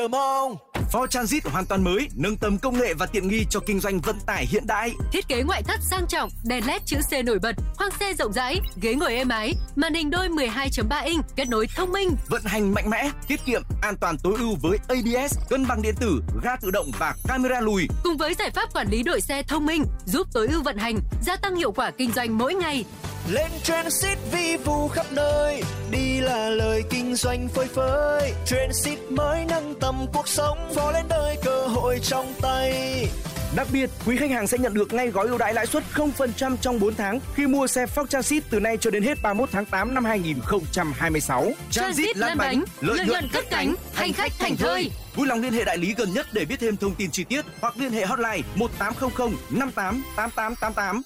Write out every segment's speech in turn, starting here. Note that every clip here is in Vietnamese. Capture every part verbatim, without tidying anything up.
Mong Ford Transit hoàn toàn mới, nâng tầm công nghệ và tiện nghi cho kinh doanh vận tải hiện đại. Thiết kế ngoại thất sang trọng, đèn led chữ C nổi bật, khoang xe rộng rãi, ghế ngồi êm ái, màn hình đôi mười hai chấm ba inch, kết nối thông minh, vận hành mạnh mẽ, tiết kiệm, an toàn tối ưu với a bê ét, cân bằng điện tử, ga tự động và camera lùi. Cùng với giải pháp quản lý đội xe thông minh, giúp tối ưu vận hành, gia tăng hiệu quả kinh doanh mỗi ngày. Lên Transit vi vu khắp nơi, đi là lời kinh doanh phơi phới. Transit mới nâng tầm cuộc sống, phó lên đời cơ hội trong tay. Đặc biệt, quý khách hàng sẽ nhận được ngay gói ưu đãi lãi suất không phần trăm trong bốn tháng khi mua xe Ford Transit từ nay cho đến hết ba mươi mốt tháng tám năm hai nghìn không trăm hai mươi sáu. Transit lăn bánh, lợi nhuận cất cánh, hành khách thành thơi. Vui lòng liên hệ đại lý gần nhất để biết thêm thông tin chi tiết hoặc liên hệ hotline một tám không không năm tám tám tám tám tám.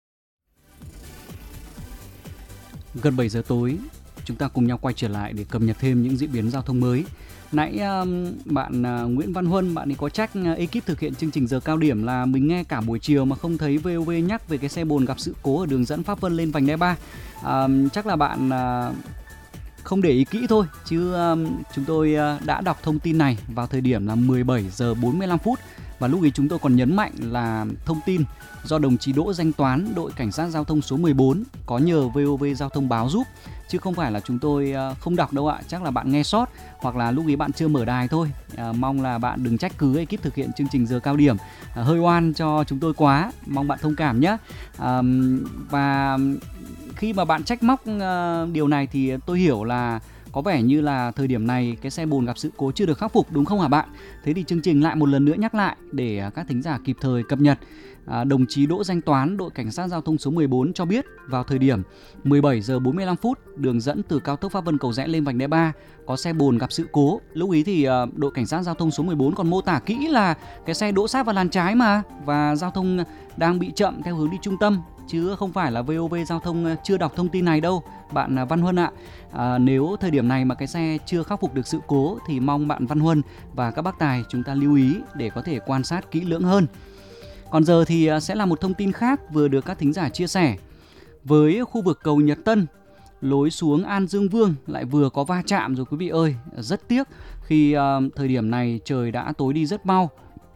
Gần bảy giờ tối, chúng ta cùng nhau quay trở lại để cập nhật thêm những diễn biến giao thông mới. Nãy um, bạn uh, Nguyễn Văn Huân, bạn ấy có trách uh, ekip thực hiện chương trình giờ cao điểm là mình nghe cả buổi chiều mà không thấy vê o vê nhắc về cái xe bồn gặp sự cố ở đường dẫn Pháp Vân lên vành đai ba. Uh, chắc là bạn uh, không để ý kỹ thôi, chứ um, chúng tôi uh, đã đọc thông tin này vào thời điểm là mười bảy giờ bốn mươi lăm phút. Và lúc ấy chúng tôi còn nhấn mạnh là thông tin do đồng chí Đỗ Danh Toán, đội cảnh sát giao thông số mười bốn có nhờ vê o vê Giao thông báo giúp, chứ không phải là chúng tôi không đọc đâu ạ. Chắc là bạn nghe sót hoặc là lúc ấy bạn chưa mở đài thôi. À, mong là bạn đừng trách cứ ekip thực hiện chương trình giờ cao điểm, à, hơi oan cho chúng tôi quá, mong bạn thông cảm nhé. À, và khi mà bạn trách móc uh, điều này thì tôi hiểu là có vẻ như là thời điểm này cái xe bồn gặp sự cố chưa được khắc phục, đúng không hả bạn? Thế thì chương trình lại một lần nữa nhắc lại để các thính giả kịp thời cập nhật. À, đồng chí Đỗ Danh Toán, đội cảnh sát giao thông số mười bốn cho biết vào thời điểm mười bảy giờ bốn mươi lăm phút, đường dẫn từ cao tốc Pháp Vân Cầu Giẽ lên vành đai ba có xe bồn gặp sự cố. Lúc ấy thì uh, đội cảnh sát giao thông số mười bốn còn mô tả kỹ là cái xe đỗ sát vào làn trái mà, và giao thông đang bị chậm theo hướng đi trung tâm, chứ không phải là vê o vê Giao thông chưa đọc thông tin này đâu bạn Văn Huân ạ. À, nếu thời điểm này mà cái xe chưa khắc phục được sự cố thì mong bạn Văn Huân và các bác tài chúng ta lưu ý để có thể quan sát kỹ lưỡng hơn. Còn giờ thì sẽ là một thông tin khác vừa được các thính giả chia sẻ. Với khu vực cầu Nhật Tân, lối xuống An Dương Vương lại vừa có va chạm rồi quý vị ơi. Rất tiếc khi uh, thời điểm này trời đã tối đi rất mau.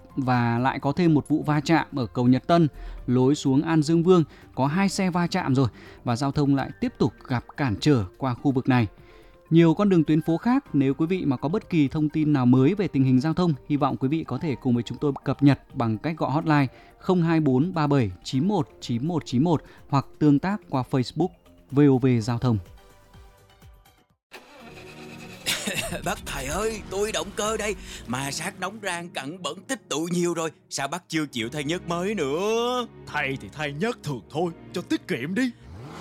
Và lại có thêm một vụ va chạm ở cầu Nhật Tân, lối xuống An Dương Vương, có hai xe va chạm rồi và giao thông lại tiếp tục gặp cản trở qua khu vực này. Nhiều con đường tuyến phố khác, nếu quý vị mà có bất kỳ thông tin nào mới về tình hình giao thông, hy vọng quý vị có thể cùng với chúng tôi cập nhật bằng cách gọi hotline không hai bốn ba bảy chín một chín một chín một hoặc tương tác qua Facebook vê o vê Giao thông. Bác thầy ơi, tôi động cơ đây, mà sát nóng rang cặn bẩn tích tụ nhiều rồi, sao bác chưa chịu thay nhớt mới nữa? Thay thì thay nhớt thường thôi, cho tiết kiệm đi.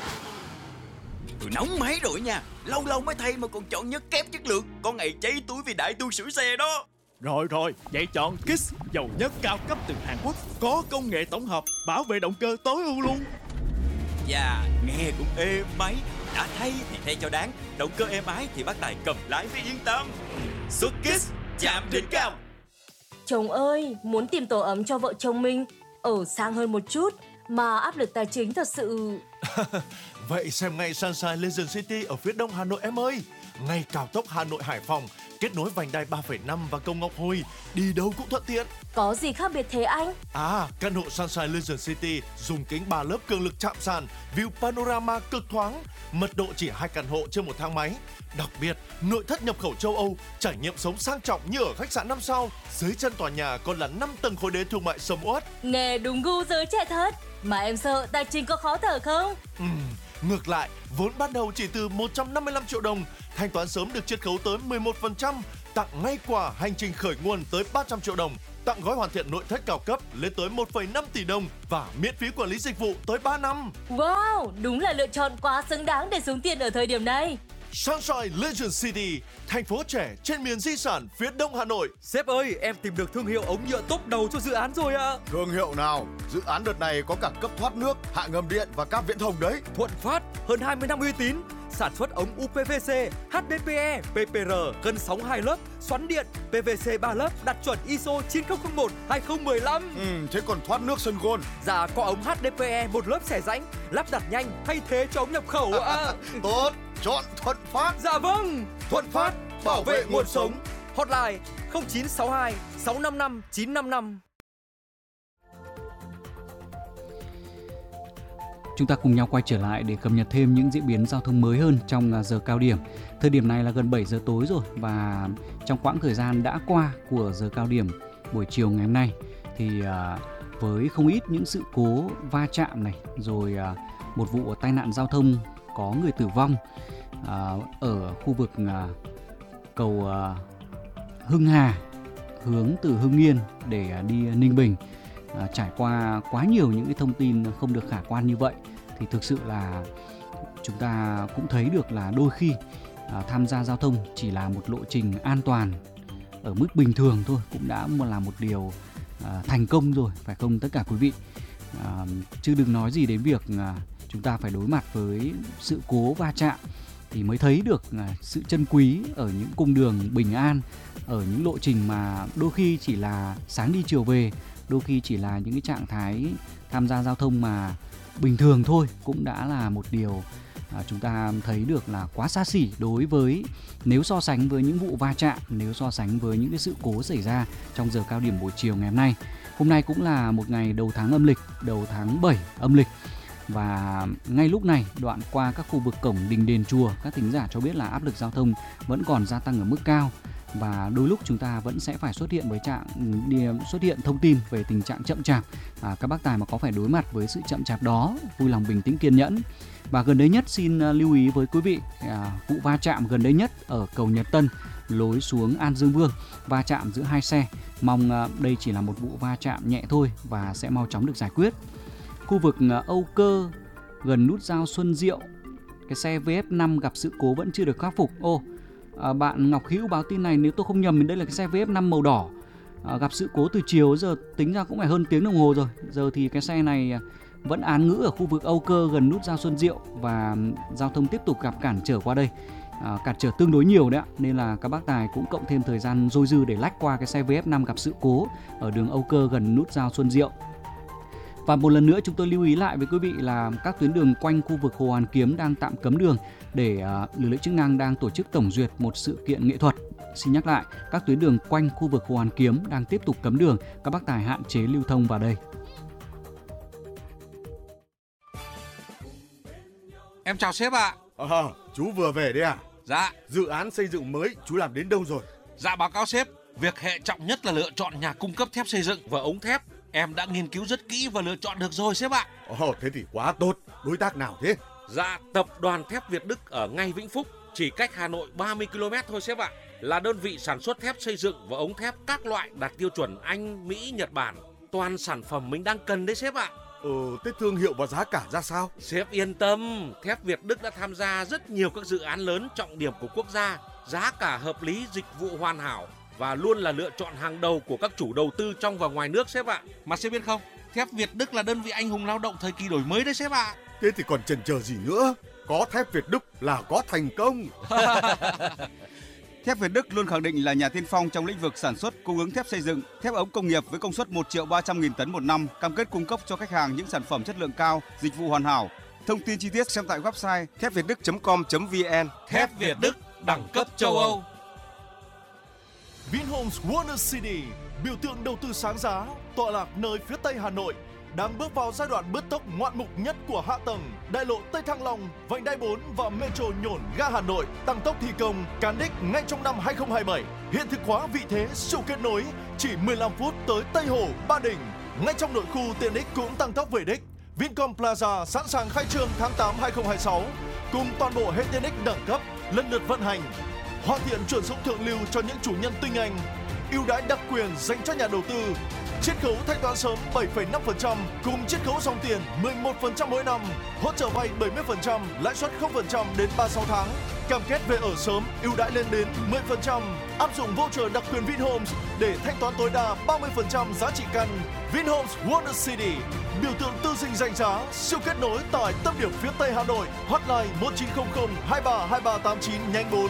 Tôi nóng máy rồi nha, lâu lâu mới thay mà còn chọn nhớt kém chất lượng, có ngày cháy túi vì đại tu sửa xe đó. Rồi rồi, vậy chọn Kiss, dầu nhớt cao cấp từ Hàn Quốc, có công nghệ tổng hợp, bảo vệ động cơ tối ưu luôn. Dạ, nghe cũng êm máy, đã thay thì thay cho đáng, động cơ êm ái thì bác Tài cầm lái mới yên tâm. Xuất Kiss, chạm đỉnh cao. Chồng ơi, muốn tìm tổ ấm cho vợ chồng mình, ở sang hơn một chút, mà áp lực tài chính thật sự... Vậy xem ngay Sunshine Legend City ở phía đông Hà Nội em ơi. Ngay cao tốc Hà Nội Hải Phòng, kết nối vành đai ba phẩy năm và cầu Ngọc Hồi, đi đâu cũng thuận tiện. Có gì khác biệt thế anh? À, căn hộ Sunshine Legend City dùng kính ba lớp cường lực chạm sàn, view panorama cực thoáng, mật độ chỉ hai căn hộ trên một thang máy. Đặc biệt, nội thất nhập khẩu châu Âu, trải nghiệm sống sang trọng như ở khách sạn năm sao. Dưới chân tòa nhà còn là năm tầng khối đế thương mại sầm uất. Nghe đúng gu giới trẻ thật. Mà em sợ tài chính có khó thở không? Ừ, ngược lại, vốn ban đầu chỉ từ một trăm năm mươi lăm triệu đồng, thanh toán sớm được chiết khấu tới mười một phần trăm, tặng ngay quà hành trình khởi nguồn tới ba trăm triệu đồng, tặng gói hoàn thiện nội thất cao cấp lên tới một phẩy năm tỷ đồng và miễn phí quản lý dịch vụ tới ba năm. Wow, đúng là lựa chọn quá xứng đáng để xuống tiền ở thời điểm này. Sunshine Legend City, thành phố trẻ trên miền di sản phía đông Hà Nội. Sếp ơi, em tìm được thương hiệu ống nhựa top đầu cho dự án rồi ạ. À. Thương hiệu nào? Dự án đợt này có cả cấp thoát nước, hạ ngầm điện và cáp viễn thông đấy. Thuận Phát, hơn hai mươi năm uy tín, sản xuất ống u pê vê xê, hát đê pê e, pê pê rờ, cân sóng hai lớp, xoắn điện, pê vê xê ba lớp, đạt chuẩn i ét ô chín không không một hai không một lăm. Ừ, thế còn thoát nước sân gôn? Dạ, có ống hát đê pê e một lớp xẻ rãnh, lắp đặt nhanh, thay thế cho ống nhập khẩu ạ. À. Tốt, chọn Thuận Phát. Dạ vâng, Thuận Phát, bảo vệ nguồn sống. Hotline không chín sáu hai sáu năm năm chín năm năm. Chúng ta cùng nhau quay trở lại để cập nhật thêm những diễn biến giao thông mới hơn trong giờ cao điểm. Thời điểm này là gần bảy giờ tối rồi, và trong quãng thời gian đã qua của giờ cao điểm buổi chiều ngày hôm nay thì với không ít những sự cố va chạm này, rồi một vụ tai nạn giao thông có người tử vong ở khu vực cầu Hưng Hà hướng từ Hưng Yên để đi Ninh Bình. À, trải qua quá nhiều những cái thông tin không được khả quan như vậy thì thực sự là chúng ta cũng thấy được là đôi khi à, tham gia giao thông chỉ là một lộ trình an toàn ở mức bình thường thôi cũng đã là một điều à, thành công rồi, phải không tất cả quý vị? À, chứ đừng nói gì đến việc à, chúng ta phải đối mặt với sự cố va chạm thì mới thấy được à, sự trân quý ở những cung đường bình an, ở những lộ trình mà đôi khi chỉ là sáng đi chiều về, đôi khi chỉ là những cái trạng thái tham gia giao thông mà bình thường thôi cũng đã là một điều à, chúng ta thấy được là quá xa xỉ đối với, nếu so sánh với những vụ va chạm, nếu so sánh với những cái sự cố xảy ra trong giờ cao điểm buổi chiều ngày hôm nay. Hôm nay cũng là một ngày đầu tháng âm lịch, đầu tháng bảy âm lịch, và ngay lúc này đoạn qua các khu vực cổng đình đền chùa, các thính giả cho biết là áp lực giao thông vẫn còn gia tăng ở mức cao. Và đôi lúc chúng ta vẫn sẽ phải xuất hiện với trạng xuất hiện thông tin về tình trạng chậm chạp. À, các bác tài mà có phải đối mặt với sự chậm chạp đó, vui lòng bình tĩnh kiên nhẫn. Và gần đây nhất xin lưu ý với quý vị, à, vụ va chạm gần đây nhất ở cầu Nhật Tân lối xuống An Dương Vương, va chạm giữa hai xe. Mong à, đây chỉ là một vụ va chạm nhẹ thôi và sẽ mau chóng được giải quyết. Khu vực à, Âu Cơ gần nút giao Xuân Diệu, cái xe vê ép năm gặp sự cố vẫn chưa được khắc phục. Ô, À, bạn Ngọc Hữu báo tin này, nếu tôi không nhầm thì đây là cái xe vê ép năm màu đỏ, à, gặp sự cố từ chiều giờ, tính ra cũng phải hơn tiếng đồng hồ rồi. Giờ thì cái xe này vẫn án ngữ ở khu vực Âu Cơ gần nút giao Xuân Diệu, và giao thông tiếp tục gặp cản trở qua đây, à, cản trở tương đối nhiều đấy ạ. Nên là các bác tài cũng cộng thêm thời gian dôi dư để lách qua cái xe vê ép năm gặp sự cố ở đường Âu Cơ gần nút giao Xuân Diệu. Và một lần nữa chúng tôi lưu ý lại với quý vị là các tuyến đường quanh khu vực Hồ Hoàn Kiếm đang tạm cấm đường để uh, lực lượng chức năng đang tổ chức tổng duyệt một sự kiện nghệ thuật. Xin nhắc lại, các tuyến đường quanh khu vực Hồ Hoàn Kiếm đang tiếp tục cấm đường, các bác tài hạn chế lưu thông vào đây. Em chào sếp ạ. À, chú vừa về đấy à? Dạ. Dự án xây dựng mới chú làm đến đâu rồi? Dạ báo cáo sếp, việc hệ trọng nhất là lựa chọn nhà cung cấp thép xây dựng và ống thép. Em đã nghiên cứu rất kỹ và lựa chọn được rồi sếp ạ. Ồ, thế thì quá tốt. Đối tác nào thế? Dạ, tập đoàn thép Việt Đức ở ngay Vĩnh Phúc, chỉ cách Hà Nội ba mươi ki lô mét thôi sếp ạ. Là đơn vị sản xuất thép xây dựng và ống thép các loại đạt tiêu chuẩn Anh, Mỹ, Nhật Bản. Toàn sản phẩm mình đang cần đấy sếp ạ. Ừ, thế thương hiệu và giá cả ra sao? Sếp yên tâm, thép Việt Đức đã tham gia rất nhiều các dự án lớn trọng điểm của quốc gia. Giá cả hợp lý, dịch vụ hoàn hảo và luôn là lựa chọn hàng đầu của các chủ đầu tư trong và ngoài nước sếp ạ. Mà sếp biết không, thép Việt Đức là đơn vị anh hùng lao động thời kỳ đổi mới đấy sếp ạ. Thế thì còn chần chờ gì nữa? Có thép Việt Đức là có thành công. Thép Việt Đức luôn khẳng định là nhà tiên phong trong lĩnh vực sản xuất, cung ứng thép xây dựng, thép ống công nghiệp với công suất một triệu ba trăm nghìn tấn một năm, cam kết cung cấp cho khách hàng những sản phẩm chất lượng cao, dịch vụ hoàn hảo. Thông tin chi tiết xem tại website thép việt đức chấm com chấm vn. Thép Việt Đức, đẳng cấp châu Âu. Vinhomes Wonder City, biểu tượng đầu tư sáng giá, tọa lạc nơi phía tây Hà Nội, đang bước vào giai đoạn bứt tốc ngoạn mục nhất của hạ tầng. Đại lộ Tây Thăng Long, vành đai bốn và metro Nhổn ga Hà Nội tăng tốc thi công, cán đích ngay trong năm hai không hai bảy. Hiện thực hóa vị thế siêu kết nối, chỉ mười lăm phút tới Tây Hồ, Ba Đình. Ngay trong nội khu tiện ích cũng tăng tốc về đích. Vincom Plaza sẵn sàng khai trương tháng tám hai không hai sáu, cùng toàn bộ hệ tiện ích đẳng cấp lần lượt vận hành. Hoàn thiện chuẩn sống thượng lưu cho những chủ nhân tinh anh, ưu đãi đặc quyền dành cho nhà đầu tư, chiết khấu thanh toán sớm bảy phẩy năm phần trăm cùng chiết khấu dòng tiền mười một phần trăm mỗi năm, hỗ trợ vay bảy mươi phần trăm, lãi suất không phần trăm đến ba mươi sáu tháng, cam kết về ở sớm, ưu đãi lên đến mười phần trăm, áp dụng voucher đặc quyền Vinhomes để thanh toán tối đa ba mươi phần trăm giá trị căn. Vinhomes Wonder City, biểu tượng tư dinh danh giá, siêu kết nối tại tâm điểm phía tây Hà Nội. Hotline một chín không không hai ba hai ba tám chín nhánh bốn.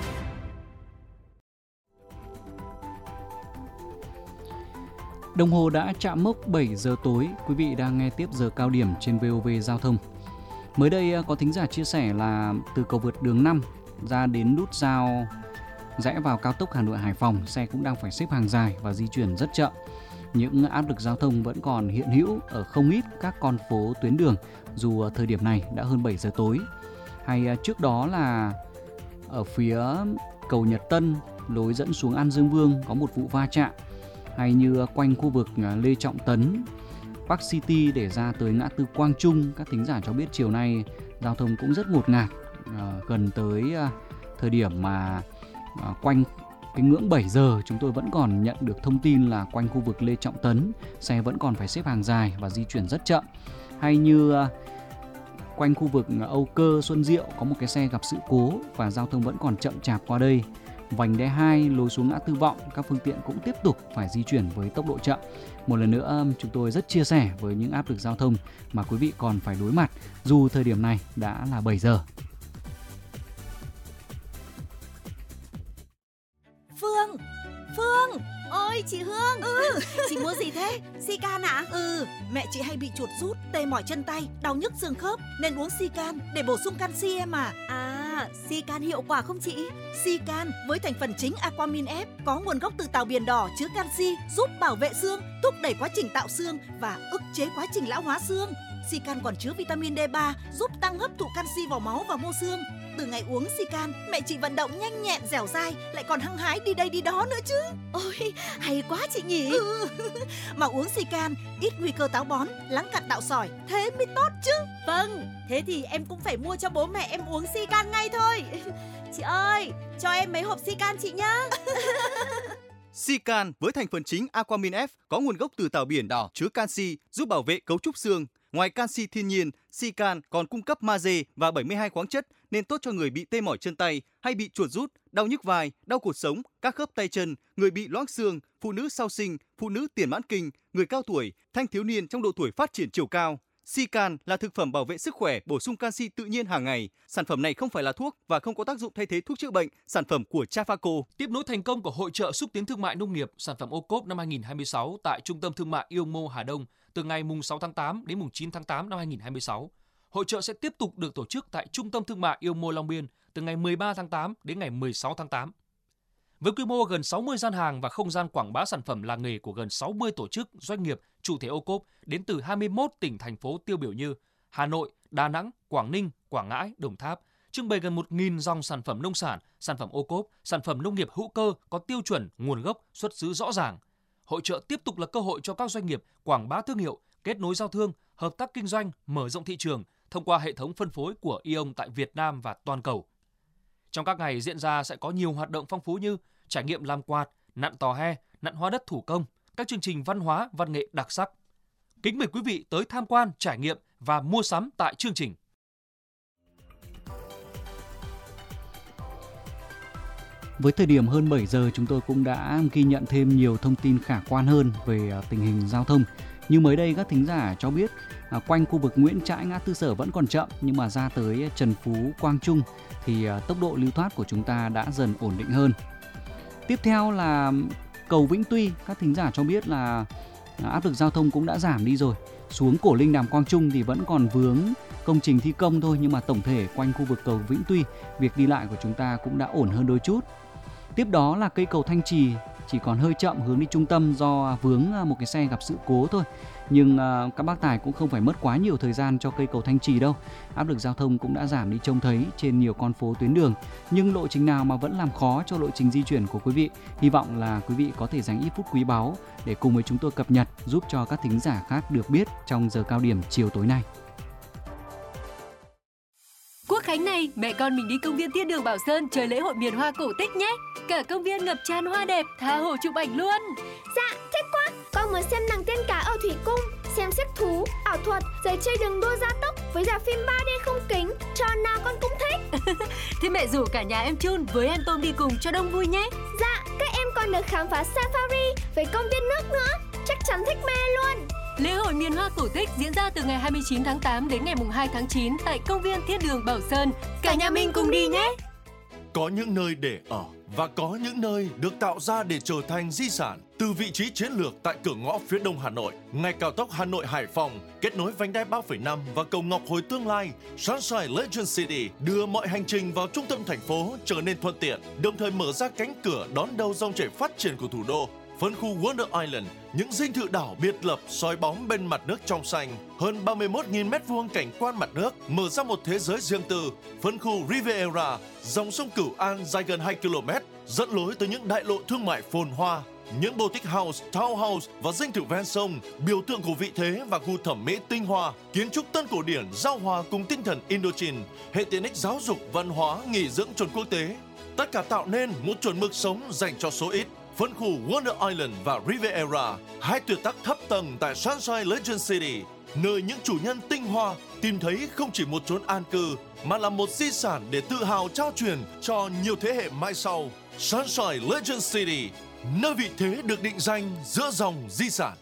Đồng hồ đã chạm mốc bảy giờ tối, quý vị đang nghe tiếp giờ cao điểm trên vê o vê Giao thông. Mới đây có thính giả chia sẻ là từ cầu vượt đường năm ra đến nút giao Rẽ vào cao tốc Hà Nội Hải Phòng, xe cũng đang phải xếp hàng dài và di chuyển rất chậm. Những áp lực giao thông vẫn còn hiện hữu ở không ít các con phố tuyến đường dù thời điểm này đã hơn bảy giờ tối. Hay trước đó là ở phía cầu Nhật Tân, lối dẫn xuống An Dương Vương có một vụ va chạm. Hay như quanh khu vực Lê Trọng Tấn, Park City để ra tới ngã tư Quang Trung, các thính giả cho biết chiều nay giao thông cũng rất ngột ngạt. À, gần tới à, thời điểm mà à, quanh cái ngưỡng bảy giờ chúng tôi vẫn còn nhận được thông tin là quanh khu vực Lê Trọng Tấn xe vẫn còn phải xếp hàng dài và di chuyển rất chậm. Hay như à, quanh khu vực Âu Cơ, Xuân Diệu có một cái xe gặp sự cố và giao thông vẫn còn chậm chạp qua đây. Vành đai hai lối xuống ngã tư Vọng, các phương tiện cũng tiếp tục phải di chuyển với tốc độ chậm. Một lần nữa chúng tôi rất chia sẻ với những áp lực giao thông mà quý vị còn phải đối mặt dù thời điểm này đã là bảy giờ. Phương, Phương, ôi chị Hương. Ừ, chị mua gì thế? Sican ạ? À? Ừ, mẹ chị hay bị chuột rút, tê mỏi chân tay, đau nhức xương khớp nên uống Sican để bổ sung canxi em à. À, Sican hiệu quả không chị? Sican với thành phần chính Aquamin F có nguồn gốc từ tàu biển đỏ, chứa canxi, giúp bảo vệ xương, thúc đẩy quá trình tạo xương và ức chế quá trình lão hóa xương. Sican còn chứa vitamin D ba giúp tăng hấp thụ canxi vào máu và mô xương. Từ ngày uống Sican, mẹ chị vận động nhanh nhẹn, dẻo dai, lại còn hăng hái đi đây đi đó nữa chứ. Ôi, hay quá chị nhỉ. Ừ. Mà uống Sican ít nguy cơ táo bón, lắng cặn tạo sỏi, thế mới tốt chứ. Vâng, thế thì em cũng phải mua cho bố mẹ em uống Sican ngay thôi. Chị ơi, cho em mấy hộp Sican chị nhá. Sican với thành phần chính Aquamin F có nguồn gốc từ tàu biển đỏ, chứa canxi, giúp bảo vệ cấu trúc xương. Ngoài canxi thiên nhiên, Sican còn cung cấp magie và bảy mươi hai khoáng chất nên tốt cho người bị tê mỏi chân tay hay bị chuột rút, đau nhức vai, đau cột sống, các khớp tay chân, người bị loãng xương, phụ nữ sau sinh, phụ nữ tiền mãn kinh, người cao tuổi, thanh thiếu niên trong độ tuổi phát triển chiều cao. Sican là thực phẩm bảo vệ sức khỏe, bổ sung canxi tự nhiên hàng ngày. Sản phẩm này không phải là thuốc và không có tác dụng thay thế thuốc chữa bệnh. Sản phẩm của Trafaco. Tiếp nối thành công của Hội chợ xúc tiến thương mại nông nghiệp sản phẩm ô cốp năm hai không hai sáu tại Trung tâm Thương mại Yêu Mô Hà Đông từ ngày sáu tháng tám đến chín tháng tám năm hai không hai sáu. Hội chợ sẽ tiếp tục được tổ chức tại Trung tâm Thương mại Yêu Mô Long Biên từ ngày mười ba tháng tám đến ngày mười sáu tháng tám. Với quy mô gần sáu mươi gian hàng và không gian quảng bá sản phẩm làng nghề của gần sáu mươi tổ chức, doanh nghiệp, chủ thể ô cốp đến từ hai mươi mốt tỉnh, thành phố tiêu biểu như Hà Nội, Đà Nẵng, Quảng Ninh, Quảng Ngãi, Đồng Tháp, trưng bày gần một nghìn dòng sản phẩm nông sản, sản phẩm ô cốp, sản phẩm nông nghiệp hữu cơ có tiêu chuẩn, nguồn gốc, xuất xứ rõ ràng. Hội chợ tiếp tục là cơ hội cho các doanh nghiệp quảng bá thương hiệu, kết nối giao thương, hợp tác kinh doanh, mở rộng thị trường thông qua hệ thống phân phối của Aeon tại Việt Nam và toàn cầu. Trong các ngày diễn ra sẽ có nhiều hoạt động phong phú như trải nghiệm làm quạt, nặn tò he, nặn hoa đất thủ công, các chương trình văn hóa, văn nghệ đặc sắc. Kính mời quý vị tới tham quan, trải nghiệm và mua sắm tại chương trình. Với thời điểm hơn bảy giờ, chúng tôi cũng đã ghi nhận thêm nhiều thông tin khả quan hơn về tình hình giao thông. Như mới đây các thính giả cho biết, à, quanh khu vực Nguyễn Trãi, ngã tư Sở vẫn còn chậm, nhưng mà ra tới Trần Phú, Quang Trung thì à, tốc độ lưu thoát của chúng ta đã dần ổn định hơn. Tiếp theo là cầu Vĩnh Tuy, các thính giả cho biết là à, áp lực giao thông cũng đã giảm đi rồi. Xuống Cổ Linh, Đàm Quang Trung thì vẫn còn vướng công trình thi công thôi, nhưng mà tổng thể quanh khu vực cầu Vĩnh Tuy, việc đi lại của chúng ta cũng đã ổn hơn đôi chút. Tiếp đó là cây cầu Thanh Trì chỉ còn hơi chậm hướng đi trung tâm do vướng một cái xe gặp sự cố thôi. Nhưng uh, các bác tài cũng không phải mất quá nhiều thời gian cho cây cầu Thanh Trì đâu. Áp lực giao thông cũng đã giảm đi trông thấy trên nhiều con phố tuyến đường. Nhưng lộ trình nào mà vẫn làm khó cho lộ trình di chuyển của quý vị, hy vọng là quý vị có thể dành ít phút quý báu để cùng với chúng tôi cập nhật, giúp cho các thính giả khác được biết trong giờ cao điểm chiều tối nay. Quốc khánh này, mẹ con mình đi công viên Thiên Đường Bảo Sơn chơi lễ hội miền hoa cổ tích nhé. Cả công viên ngập tràn hoa đẹp, tha hồ chụp ảnh luôn. Dạ, thích quá. Con muốn xem nàng tiên cá ở thủy cung, xem xếp thú, ảo thuật, rồi chơi đường đua gia tốc với dạp phim ba D không kính. Trò nào con cũng thích. Thế mẹ rủ cả nhà em Chun với em Tôm đi cùng cho đông vui nhé. Dạ, các em còn được khám phá safari với công viên nước nữa. Chắc chắn thích mê luôn. Lễ hội miền hoa cổ tích diễn ra từ ngày hai mươi chín tháng tám đến ngày hai tháng chín tại công viên Thiên Đường Bảo Sơn. Cả nhà mình cùng đi nhé. Có những nơi để ở và có những nơi được tạo ra để trở thành di sản. Từ vị trí chiến lược tại cửa ngõ phía đông Hà Nội, ngay cao tốc Hà Nội Hải Phòng kết nối vành đai ba phẩy năm và cầu Ngọc Hồi tương lai, Sunshine Legend City đưa mọi hành trình vào trung tâm thành phố trở nên thuận tiện, đồng thời mở ra cánh cửa đón đầu dòng chảy phát triển của thủ đô. Phân khu Wonder Island, những dinh thự đảo biệt lập soi bóng bên mặt nước trong xanh, hơn ba mươi mốt nghìn mét vuông cảnh quan mặt nước, mở ra một thế giới riêng tư. Phân khu Riviera, dòng sông Cửu An dài gần hai ki lô mét, dẫn lối tới những đại lộ thương mại phồn hoa, những boutique house, townhouse và dinh thự ven sông, biểu tượng của vị thế và gu thẩm mỹ tinh hoa, kiến trúc tân cổ điển giao hòa cùng tinh thần Indochine, hệ tiện ích giáo dục, văn hóa, nghỉ dưỡng chuẩn quốc tế. Tất cả tạo nên một chuẩn mực sống dành cho số ít. Phân khu Wonder Island và Riviera, hai tuyệt tác thấp tầng tại Sunshine Legend City, nơi những chủ nhân tinh hoa tìm thấy không chỉ một chốn an cư, mà là một di sản để tự hào trao truyền cho nhiều thế hệ mai sau. Sunshine Legend City, nơi vị thế được định danh giữa dòng di sản.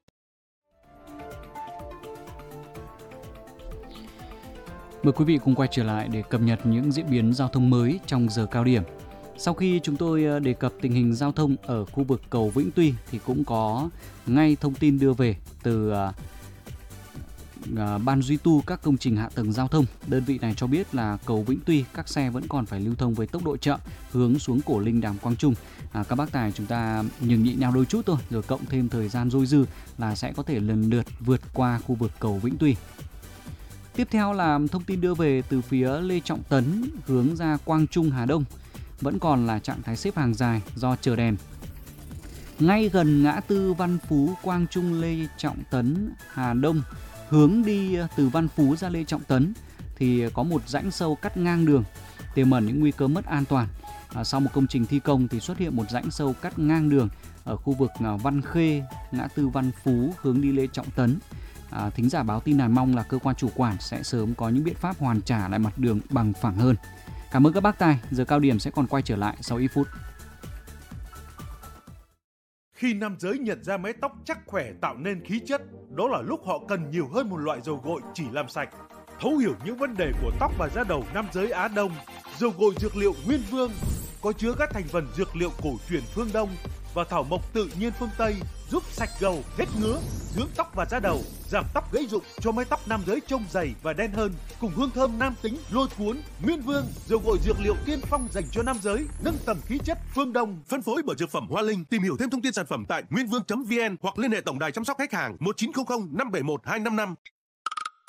Mời quý vị cùng quay trở lại để cập nhật những diễn biến giao thông mới trong giờ cao điểm. Sau khi chúng tôi đề cập tình hình giao thông ở khu vực cầu Vĩnh Tuy thì cũng có ngay thông tin đưa về từ uh, uh, Ban duy tu các công trình hạ tầng giao thông. Đơn vị này cho biết là cầu Vĩnh Tuy các xe vẫn còn phải lưu thông với tốc độ chậm hướng xuống Cổ Linh Đàm Quang Trung. À, các bác tài chúng ta nhường nhịn nhau đôi chút thôi, rồi cộng thêm thời gian dôi dư là sẽ có thể lần lượt vượt qua khu vực cầu Vĩnh Tuy. Tiếp theo là thông tin đưa về từ phía Lê Trọng Tấn hướng ra Quang Trung Hà Đông. Vẫn còn là trạng thái xếp hàng dài do chờ đèn. Ngay gần ngã tư Văn Phú Quang Trung Lê Trọng Tấn Hà Đông, hướng đi từ Văn Phú ra Lê Trọng Tấn thì có một rãnh sâu cắt ngang đường, tiềm ẩn những nguy cơ mất an toàn. À, sau một công trình thi công thì xuất hiện một rãnh sâu cắt ngang đường ở khu vực Văn Khê, ngã tư Văn Phú hướng đi Lê Trọng Tấn. À, thính giả báo tin đàn mong là cơ quan chủ quản sẽ sớm có những biện pháp hoàn trả lại mặt đường bằng phẳng hơn. Cảm ơn các bác tài, giờ cao điểm sẽ còn quay trở lại sau ít phút. Khi nam giới nhận ra mái tóc chắc khỏe tạo nên khí chất, đó là lúc họ cần nhiều hơn một loại dầu gội chỉ làm sạch. Thấu hiểu những vấn đề của tóc và da đầu nam giới Á Đông, dầu gội dược liệu Nguyên Vương có chứa các thành phần dược liệu cổ truyền phương Đông và thảo mộc tự nhiên phương Tây, giúp sạch gầu, hết ngứa, dưỡng tóc và da đầu, giảm tóc gãy rụng cho mái tóc nam giới trông dày và đen hơn, cùng hương thơm nam tính lôi cuốn. Nguyên Vương, dầu gội dược liệu tiên phong dành cho nam giới, nâng tầm khí chất phương Đông. Phân phối bởi Dược phẩm Hoa Linh. Tìm hiểu thêm thông tin sản phẩm tại nguyên vương chấm vn hoặc liên hệ tổng đài chăm sóc khách hàng một chín không không năm bảy một hai năm năm.